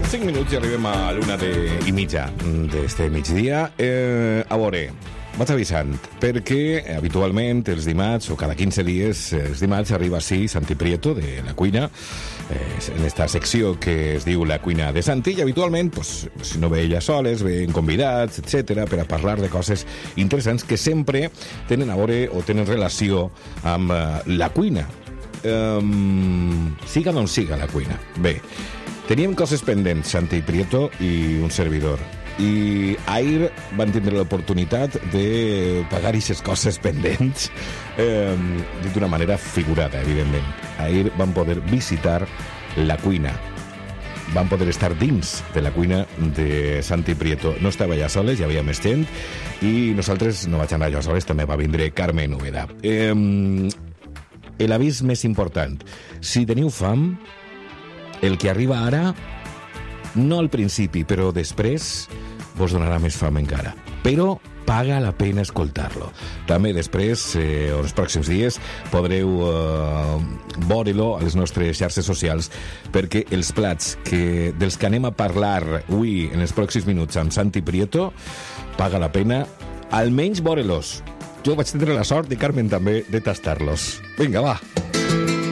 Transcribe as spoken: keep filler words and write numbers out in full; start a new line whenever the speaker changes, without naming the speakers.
cinc minuts i arribem a l'una de... i mitja d'este migdia. Eh, a veure, vaig avisant, perquè habitualment els dimarts, o cada quinze dies, els dimarts arriba així Santi Prieto, de La Cuina, eh, en esta secció que es diu La Cuina de Santi, i habitualment, pues, si no ve ella soles, ven convidats, etcètera, per a parlar de coses interessants que sempre tenen a veure o tenen relació amb uh, la cuina. Um, siga d'on siga la cuina. Bé, teníem coses pendents, Santi Prieto i un servidor. I ahir van tindre l'oportunitat de pagar aquestes coses pendents, eh, dit d'una manera figurada, evidentment. Ahir van poder visitar la cuina. Van poder estar dins de la cuina de Santi Prieto. No estava ja soles, hi havia més gent, i nosaltres no vaig anar jo soles, també va vindre Carmen Úbeda. Eh, L'avís més important: si teniu fam, el que arriba ara, no al principi, però després, vos donarà més fam encara. Però paga la pena escoltar-lo. També després, eh, els pròxims dies, podreu eh, veure-lo a les nostres xarxes socials, perquè els plats que, dels que anem a parlar avui, en els pròxims minuts, amb Santi Prieto, paga la pena almenys veure-los. Jo vaig tindre la sort, i Carmen també, de tastar-los. Vinga, va!